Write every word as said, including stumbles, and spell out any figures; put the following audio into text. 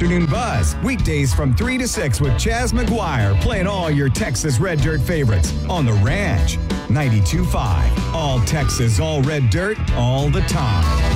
Afternoon Buzz, weekdays from three to six with Chaz McGuire, playing all your Texas Red Dirt favorites on The Ranch. ninety-two point five, all Texas, all red dirt, all the time.